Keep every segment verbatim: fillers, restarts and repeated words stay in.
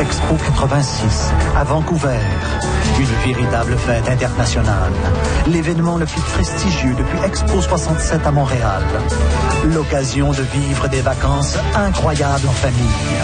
Expo quatre-vingt-six, à Vancouver. Une véritable fête internationale. L'événement le plus prestigieux depuis Expo soixante-sept à Montréal. L'occasion de vivre des vacances incroyables en famille.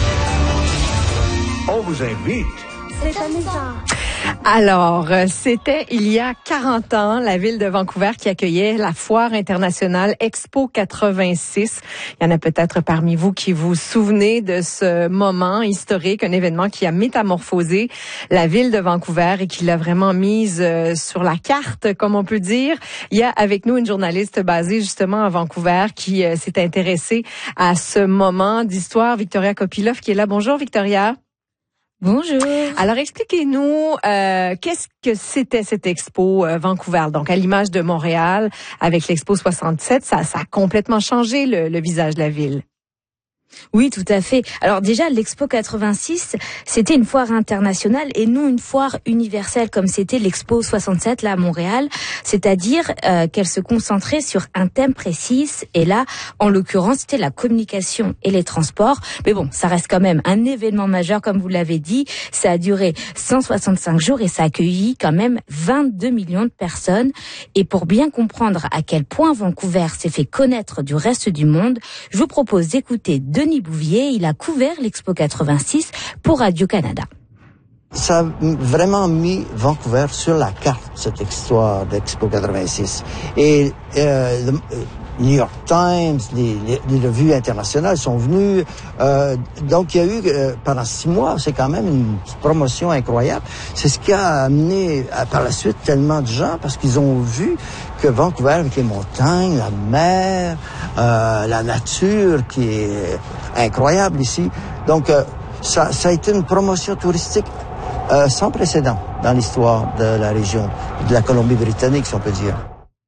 On vous invite. C'est amusant. Alors, c'était il y a quarante ans, la ville de Vancouver qui accueillait la foire internationale Expo quatre-vingt-six. Il y en a peut-être parmi vous qui vous souvenez de ce moment historique, un événement qui a métamorphosé la ville de Vancouver et qui l'a vraiment mise sur la carte, comme on peut dire. Il y a avec nous une journaliste basée justement à Vancouver qui s'est intéressée à ce moment d'histoire, Victoria Kopilov, qui est là. Bonjour Victoria. Bonjour. Alors, expliquez-nous, euh, qu'est-ce que c'était cette expo euh, Vancouver? Donc, à l'image de Montréal, avec l'expo soixante-sept, ça, ça a complètement changé le, le visage de la ville. Oui, tout à fait. Alors déjà, l'Expo quatre-vingt-six, c'était une foire internationale et non une foire universelle comme c'était l'Expo soixante-sept là à Montréal. C'est-à-dire euh, qu'elle se concentrait sur un thème précis. Et là, en l'occurrence, c'était la communication et les transports. Mais bon, ça reste quand même un événement majeur, comme vous l'avez dit. Ça a duré cent soixante-cinq jours et ça a accueilli quand même vingt-deux millions de personnes. Et pour bien comprendre à quel point Vancouver s'est fait connaître du reste du monde, je vous propose d'écouter Denis Bouvier. Il a couvert l'Expo quatre-vingt-six pour Radio-Canada. Ça a vraiment mis Vancouver sur la carte, cette histoire d'Expo quatre-vingt-six. Et euh, le New York Times, les, les, les revues internationales sont venues. Euh, donc, il y a eu, euh, pendant six mois, c'est quand même une promotion incroyable. C'est ce qui a amené, à, par la suite, tellement de gens, parce qu'ils ont vu que Vancouver, avec les montagnes, la mer, euh, la nature qui est incroyable ici. Donc, euh, ça, ça a été une promotion touristique euh, sans précédent dans l'histoire de la région, de la Colombie-Britannique, si on peut dire.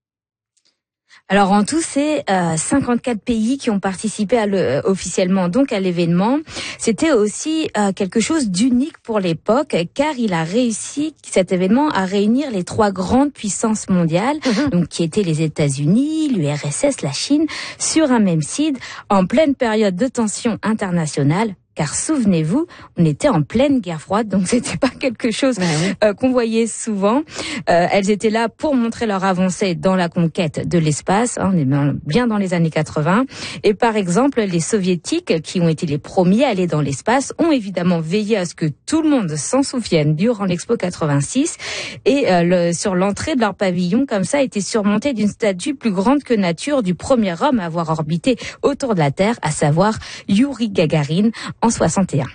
Alors en tout, c'est euh, cinquante-quatre pays qui ont participé à le, euh, officiellement donc à l'événement. C'était aussi euh, quelque chose d'unique pour l'époque, car il a réussi, cet événement, à réunir les trois grandes puissances mondiales, mmh. donc qui étaient les États-Unis, l'U R S S, la Chine, sur un même site, en pleine période de tension internationale. Car souvenez-vous, on était en pleine guerre froide, donc c'était pas quelque chose ben oui. euh, qu'on voyait souvent. Euh, elles étaient là pour montrer leur avancée dans la conquête de l'espace. Hein, on est bien dans les années quatre-vingts. Et par exemple, les soviétiques, qui ont été les premiers à aller dans l'espace, ont évidemment veillé à ce que tout le monde s'en souvienne durant l'Expo quatre-vingt-six. Et euh, le, sur l'entrée de leur pavillon, comme ça, était surmontée d'une statue plus grande que nature du premier homme à avoir orbité autour de la Terre, à savoir Youri Gagarin, en soixante et un.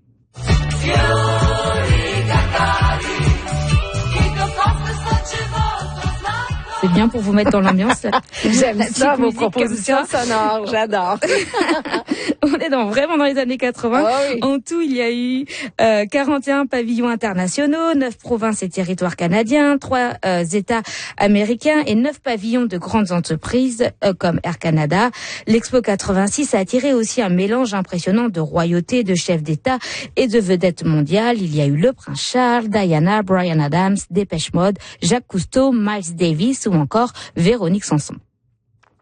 C'est bien pour vous mettre dans l'ambiance. J'aime ça, vos propositions sonores, j'adore. On est dans, vraiment dans les années quatre-vingts. Oh oui. En tout, il y a eu euh, quarante et un pavillons internationaux, neuf provinces et territoires canadiens, trois euh, États américains et neuf pavillons de grandes entreprises euh, comme Air Canada. L'Expo quatre-vingt-six a attiré aussi un mélange impressionnant de royautés, de chefs d'État et de vedettes mondiales. Il y a eu le prince Charles, Diana, Bryan Adams, Dépêche Mode, Jacques Cousteau, Miles Davis ou encore Véronique Sanson.